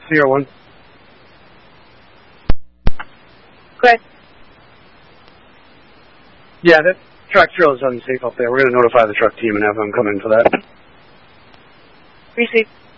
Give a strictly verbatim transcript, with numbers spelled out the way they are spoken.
Sierra one. Go ahead. Yeah, that track trail is unsafe up there. We're going to notify the truck team and have them come in for that. Receive.